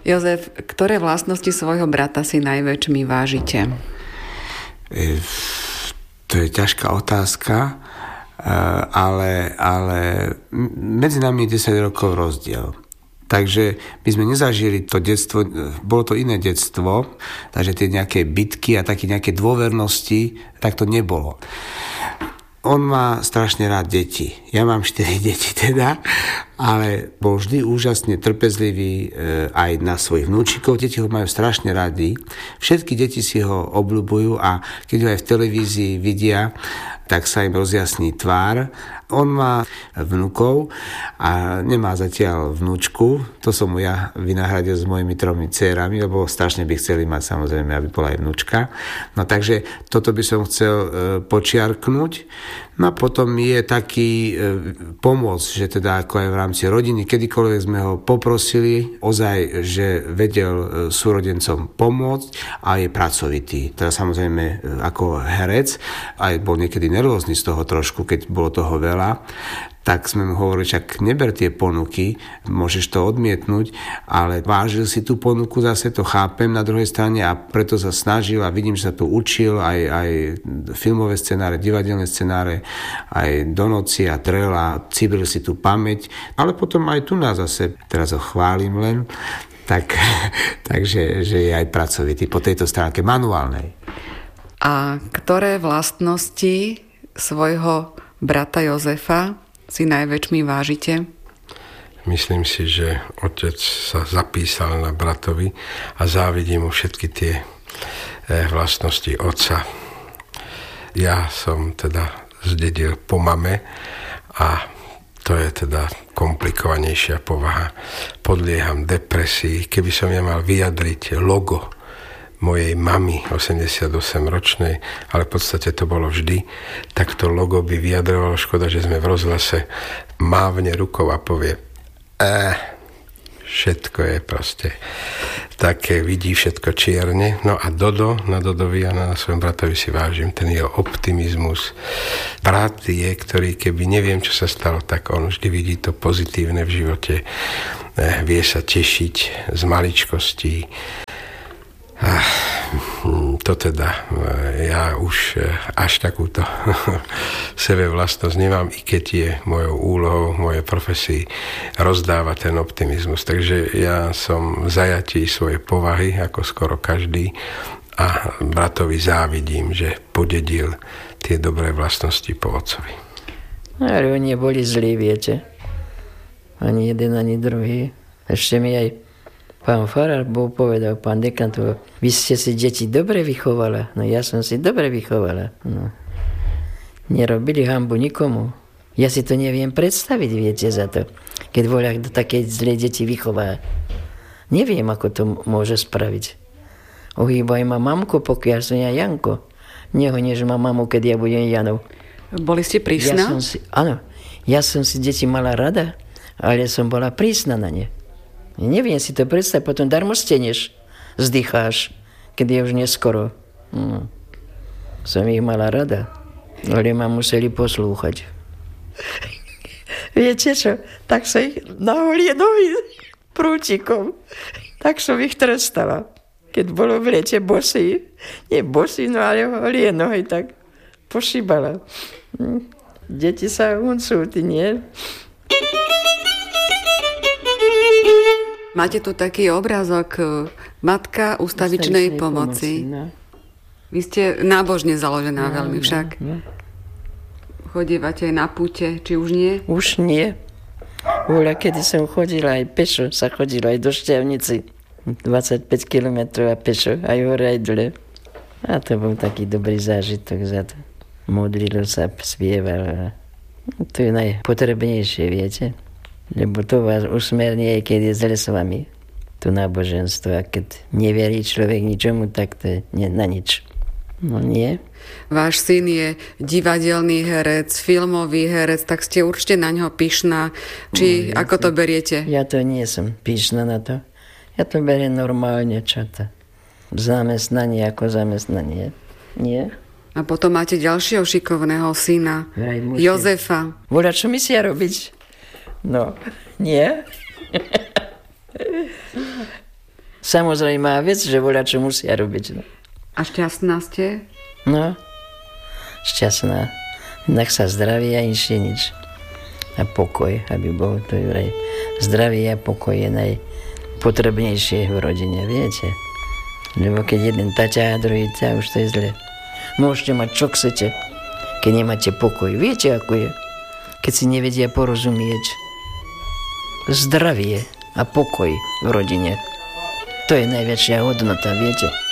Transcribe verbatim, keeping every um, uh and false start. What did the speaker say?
Jozef, ktoré vlastnosti svojho brata si najväčšmi vážite? E, to je ťažká otázka, ale, ale medzi nami je desať rokov rozdiel. Takže my sme nezažili to detstvo, bolo to iné detstvo, takže tie nejaké bitky a také nejaké dôvernosti, tak to nebolo. On má strašne rád deti. Ja mám štyri deti teda, ale bol vždy úžasne trpezlivý aj na svojich vnúčikov. Deti ho majú strašne radi. Všetky deti si ho obľúbujú a keď ho aj v televízii vidia, tak sa im rozjasní tvár. On má vnukov a nemá zatiaľ vnúčku. To som mu ja vynahradil s mojimi tromi dcérami, lebo strašne by chceli mať samozrejme, aby bola aj vnúčka. No takže toto by som chcel e, počiarknúť. No a potom je taký e, pomoc, že teda ako aj v rámci rodiny, kedykoľvek sme ho poprosili, ozaj, že vedel e, súrodencom pomôcť a je pracovitý. Teda samozrejme e, ako herec, aj bol niekedy nervózny z toho trošku, keď bolo toho veľa, tak sme mu hovorili, čak neber tie ponuky, môžeš to odmietnúť, ale vážil si tú ponuku, zase to chápem na druhej strane a preto sa snažil a vidím, že sa tu učil aj, aj filmové scenáre, divadelné scenáre, aj do noci a drel a cibril si tú pamäť, ale potom aj tu nás zase, teraz ho chválim len, tak, takže že je aj pracovitý po tejto stránke manuálnej. A ktoré vlastnosti svojho brata Jozefa si najväčšmi vážite? Myslím si, že otec sa zapísal na bratovi a závidím mu všetky tie vlastnosti otca. Ja som teda zdedil po mame a to je teda komplikovanejšia povaha. Podlieham depresii. Keby som ja mal vyjadriť logo mojej mamy, osemdesiatosemročnej, ale v podstate to bolo vždy, tak to logo by vyjadrovalo, škoda, že sme v rozhlase, mávne rukou a povie eh, všetko je proste také, vidí všetko čierne. No a Dodo, na Dodovi a na svojom bratovi si vážim ten jeho optimizmus. Brat je, ktorý keby neviem, čo sa stalo, tak on vždy vidí to pozitívne v živote, eh, vie sa tešiť z maličkostí. Ah, to teda, ja už až takúto sebevlastnosť nemám, i keď je mojou úlohou, mojej profesii rozdávať ten optimizmus. Takže ja som v zajatí svojej povahy, ako skoro každý, a bratovi závidím, že podedil tie dobré vlastnosti po otcovi. Ale oni boli zlí, viete. Ani jeden, ani druhý. Ešte mi aj pán farár bol povedal, pán dekan, to, vy ste si deti dobre vychovala. No ja som si dobre vychovala. No. Nerobili hanbu nikomu. Ja si to neviem predstaviť, viete, za to. Keď voľak do takej zlé deti vychová. Neviem, ako to môže spraviť. Ohýbaj ma mamko, pokiaľ som ja Janko. Nehoníš ma mamu, keď ja budem Janov. Boli ste prísna? Ja som si, áno. Ja som si deti mala rada, ale som bola prísna na ne. Neviem si to predstaviť, potom darmo steneš, zdycháš, keď je už neskoro. No. Som ich mala rada, ale ma museli poslúchať. Viete čo, tak sa ich naholie nohy prútikom, tak som ich trestala. Keď bolo v lete bosí, nie bosí, no ale holie nohy, tak pošíbala. Deti sa uncú, ty nie? Máte tu taký obrázok Matka ústavičnej pomoci. pomoci no. Vy ste nábožne založená no, veľmi však. No, no. Chodívate aj na púte, či už nie? Už nie. Voľa, kedy som chodila aj pešo, sa chodila aj do Šťavnici. dvadsaťpäť kilometrov a pešo, aj hore, aj dole. A to bol taký dobrý zážitok za to. Modlil sa, spieval. To je najpotrebnejšie, viete. Lebo to vás usmernie, keď je zle s vami. To náboženstvo. A keď neverí človek ničomu, tak to je na nič. No nie. Váš syn je divadelný herec, filmový herec, tak ste určite na ňo pyšná. Či no, ja ako to beriete? Ja to nie som pyšná na to. Ja to beriem normálne, čo to. Zamestnanie ako zamestnanie. Nie? A potom máte ďalšieho šikovného syna, Jozefa. Voľa, čo myslia robiť? No, nie? samozrejmá vec, že voľa čo musia robiť. No. A šťastná ste? No, šťastná. Inak sa zdraví a inšie nič. A pokoj, aby bol to vraj. Zdravie a pokoj je najpotrebnejšie v rodine, viete? Lebo keď jeden taťa a druhý ťa, už to je zle. Môžete mať čo chcete, keď nemáte pokoj. Viete, ako je? Keď si nevedia porozumieť. Zdravie a pokoj v rodine. To je najväčšia hodnota, viete?